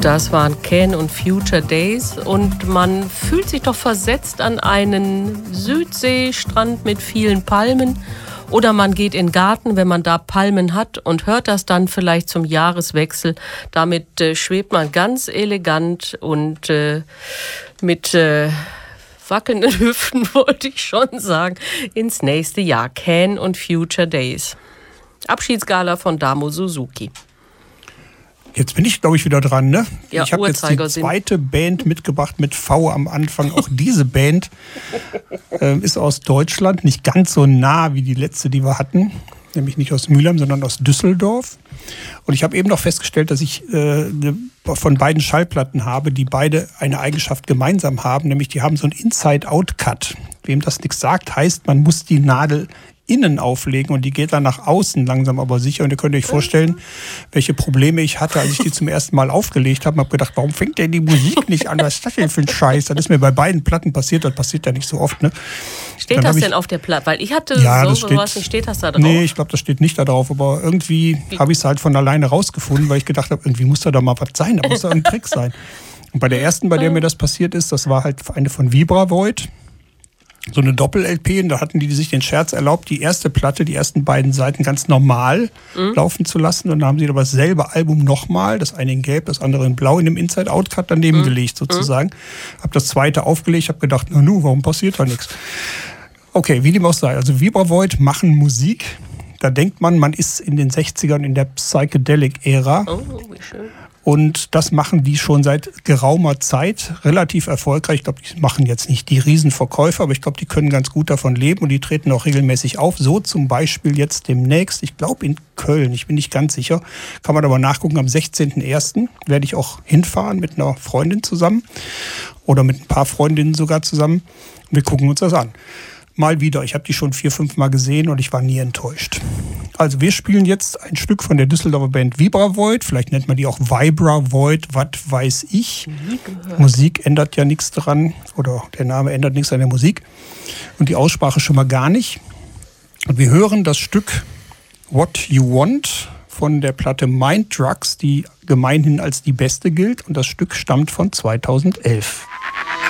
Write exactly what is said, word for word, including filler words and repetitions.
Das waren Can und Future Days und man fühlt sich doch versetzt an einen Südseestrand mit vielen Palmen oder man geht in den Garten, wenn man da Palmen hat und hört das dann vielleicht zum Jahreswechsel. Damit äh, schwebt man ganz elegant und äh, mit äh, wackelnden Hüften, wollte ich schon sagen, ins nächste Jahr. Can und Future Days. Abschiedsgala von Damo Suzuki. Jetzt bin ich, glaube ich, wieder dran, ne? Ja, ich habe jetzt die zweite Band mitgebracht mit V am Anfang. Auch diese Band äh, ist aus Deutschland, nicht ganz so nah wie die letzte, die wir hatten. Nämlich nicht aus Mülheim, sondern aus Düsseldorf. Und ich habe eben noch festgestellt, dass ich äh, von beiden Schallplatten habe, die beide eine Eigenschaft gemeinsam haben. Nämlich die haben so einen Inside-Out-Cut. Wem das nichts sagt, heißt, man muss die Nadel innen auflegen und die geht dann nach außen langsam aber sicher. Und ihr könnt euch vorstellen, welche Probleme ich hatte, als ich die zum ersten Mal aufgelegt habe. Ich habe gedacht, warum fängt denn die Musik nicht an? Was ist das denn für ein Scheiß? Das ist mir bei beiden Platten passiert, das passiert ja nicht so oft. Ne? Steht das denn auf der Platte? Weil ich hatte ja, so das steht, sowas, nicht steht das da drauf? Nee, ich glaube, das steht nicht da drauf. Aber irgendwie habe ich es halt von alleine rausgefunden, weil ich gedacht habe, irgendwie muss da doch mal was sein, da muss da ein Trick sein. Und bei der ersten, bei der mir das passiert ist, das war halt eine von Vibravoid. So eine Doppel-L P, und da hatten die sich den Scherz erlaubt, die erste Platte, die ersten beiden Seiten ganz normal mhm. laufen zu lassen. Und dann haben sie aber dasselbe Album nochmal, das eine in Gelb, das andere in Blau, in einem Inside-Out-Cut daneben mhm. gelegt sozusagen. Mhm. Hab das zweite aufgelegt, hab gedacht, na nu, warum passiert da nichts? Okay, wie dem auch sei. Also Vibravoid machen Musik. Da denkt man, man ist in den sechzigern in der Psychedelic-Ära. Oh, wie schön. Und das machen die schon seit geraumer Zeit relativ erfolgreich. Ich glaube, die machen jetzt nicht die Riesenverkäufer, aber ich glaube, die können ganz gut davon leben und die treten auch regelmäßig auf. So zum Beispiel jetzt demnächst, ich glaube in Köln, ich bin nicht ganz sicher, kann man aber nachgucken, am sechzehnten ersten werde ich auch hinfahren mit einer Freundin zusammen oder mit ein paar Freundinnen sogar zusammen. Wir gucken uns das an. Mal wieder, ich habe die schon vier, fünf Mal gesehen und ich war nie enttäuscht. Also wir spielen jetzt ein Stück von der Düsseldorfer Band Vibravoid. Vielleicht nennt man die auch Vibravoid, was weiß ich. Musik ändert ja nichts dran oder der Name ändert nichts an der Musik. Und die Aussprache schon mal gar nicht. Und wir hören das Stück What You Want von der Platte Mind Drugs, die gemeinhin als die beste gilt. Und das Stück stammt von zweitausendelf.